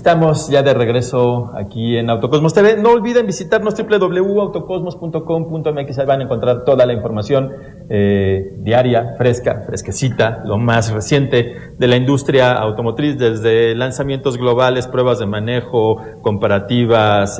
Estamos ya de regreso aquí en Autocosmos TV. No olviden visitarnos www.autocosmos.com.mx. Ahí van a encontrar toda la información diaria, fresquecita, lo más reciente de la industria automotriz, desde lanzamientos globales, pruebas de manejo, comparativas,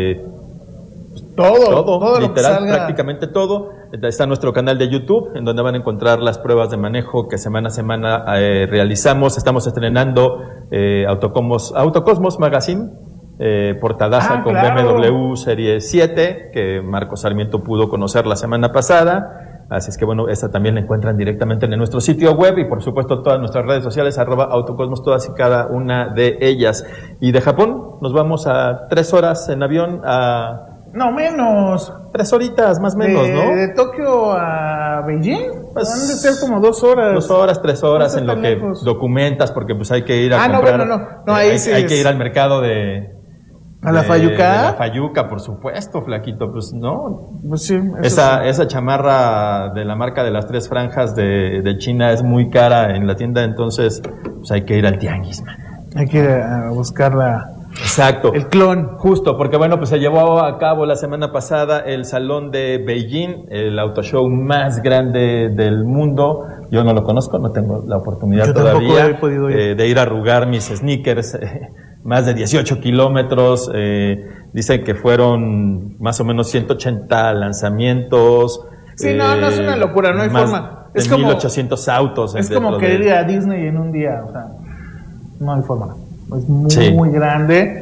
todo literal, prácticamente todo. Está nuestro canal de YouTube, en donde van a encontrar las pruebas de manejo que semana a semana realizamos. Estamos estrenando Autocosmos Magazine, portadaza con BMW Serie 7, que Marco Sarmiento pudo conocer la semana pasada. Así es que bueno, esta también la encuentran directamente en nuestro sitio web y por supuesto todas nuestras redes sociales, @autocosmos, todas y cada una de ellas. Y de Japón nos vamos a 3 horas en avión a... No, menos. 3 horitas, más o menos, ¿no? De Tokio a Beijing, pues, van de ser como 2 horas. 2 horas, 3 horas en lo que documentas, porque pues hay que ir a comprar. No, ahí sí hay que ir al mercado de... ¿A la Fayuca? De la Fayuca, por supuesto, flaquito, pues no. Pues sí. Esa chamarra de la marca de las 3 franjas de China es muy cara en la tienda, entonces pues hay que ir al tianguis, man. Hay que ir a buscarla. Exacto. El clon. Justo, porque bueno, pues se llevó a cabo la semana pasada el Salón de Beijing, el autoshow más grande del mundo. Yo no lo conozco, no tengo la oportunidad todavía de ir a arrugar mis sneakers. Más de 18 kilómetros. Dicen que fueron más o menos 180 lanzamientos. Sí, no es una locura, no hay forma. Es como 1800 autos. Es como querer ir a Disney en un día, o sea, no hay forma. Es muy grande.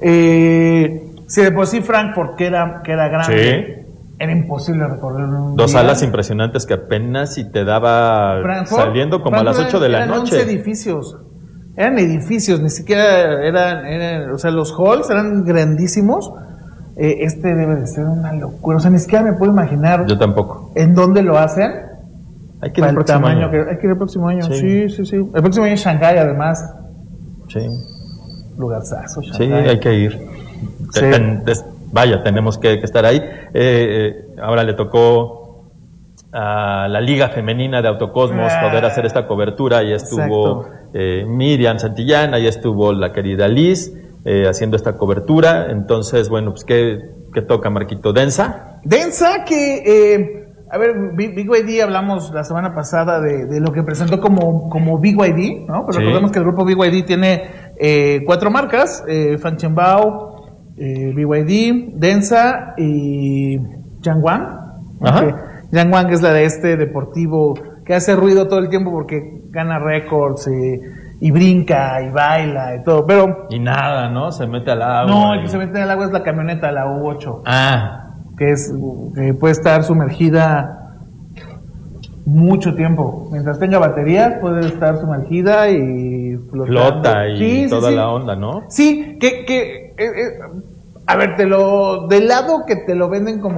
Si de por sí Frankfurt, que era grande, era imposible recorrer en un 2 día. salas impresionantes que apenas si te daba saliendo como a las 8 de la noche. Eran 11 edificios. Eran edificios, ni siquiera eran, o sea, los halls eran grandísimos. Debe de ser una locura. O sea, ni siquiera me puedo imaginar. Yo tampoco. ¿En dónde lo hacen? Hay que ir el próximo año. Hay que ir el próximo año. Sí. El próximo año en Shanghái, además. Sí. Lugarzazo, Shanghái. Sí, hay que ir. Sí. Tenemos que estar ahí. Ahora le tocó a la Liga Femenina de Autocosmos poder hacer esta cobertura. Ahí estuvo Miriam Santillán, ahí estuvo la querida Liz haciendo esta cobertura. Entonces, bueno, pues ¿qué toca, Marquito? ¿Densa? Densa que... a ver, BYD, hablamos la semana pasada de lo que presentó como BYD, ¿no? Pero recordemos que el grupo BYD tiene 4 marcas, Fanchembao, BYD, Densa y Yangwang. Yangwang es la de este deportivo que hace ruido todo el tiempo porque gana récords y brinca y baila y todo, pero... Y nada, ¿no? Se mete al agua. No, el que se mete al agua es la camioneta, la U8. Que puede estar sumergida mucho tiempo. Mientras tenga baterías, puede estar sumergida y flota y toda la onda, ¿no? Sí, a ver, del lado que te lo venden como